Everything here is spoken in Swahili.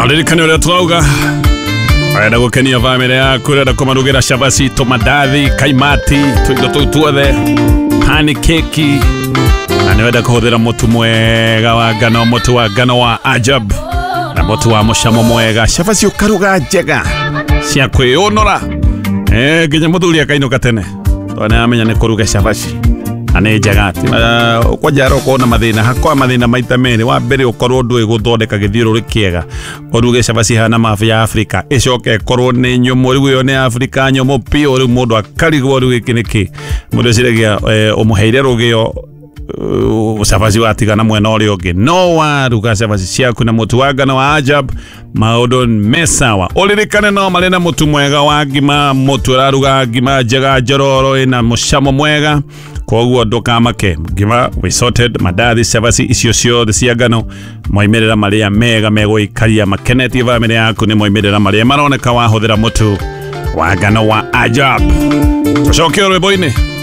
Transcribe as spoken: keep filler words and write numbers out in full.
Alirikani uria twauga wenda gukenia family yaku, wenda kumarugira cabaci, tumandathi, kaimati, tuindo tuu tuothe, pancake, na ni wenda kuhuthira mutu mwega wa ngano, mutu wa ngano wa Ajab, na mutu wa mucamo mwega, cabaci ukaruga njega cia kwiyunura. Eh, nginya muthuri akainuka tene twana amenya ni kuruga cabaci ane njega ti kwa jaro kona mathina hakwa mathina maita meri. Wa mbere ukorwo ndui guthondeka githiro kiega, uruge cabaci hana mafu ya Afrika icoke korwo ni nyumu, riu yo ni Afrika nyumu pio, riu mundu akarigwo riu iki niki mundu ciragia umuheire rugio cabaci watigana mwena uria ungi. No waruga cabaci ciaku na mutu wa ngano wa Ajab, maundu mesawa. Uririkane no mari na mutu mwega wa ngima, mutu uraruga ngima njega njororo ina mucamo mwega, koguo ndukamake. Ngima we sorted, mandathi, cabaci icio ciothe cia ngano, moimirira maria mega meguikaria makenetie family yaku, ni moimirira maria maroneka wahuthira mutu wa ngano wa Ajab. Tucoke rwimbo-ini.